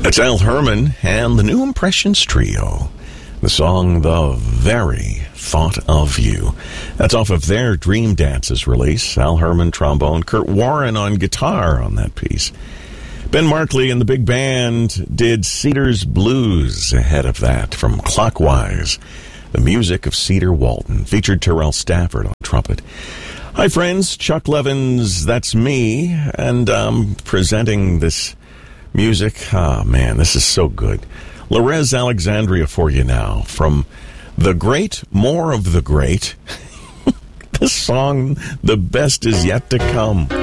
That's Al Herman and the New Impressions Trio. The song, The Very Thought of You. That's off of their Dream Dances release. Al Herman, trombone. Kurt Warren on guitar on that piece. Ben Markley and the big band did Cedar's Blues ahead of that from Clockwise. The music of Cedar Walton. Featured Terrell Stafford on trumpet. Hi, friends. Chuck Levins, that's me. And I'm presenting this music. Ah, man, this is so good. Lorez Alexandria for you now. From The Great, More of the Great. This song, The Best Is Yet to Come.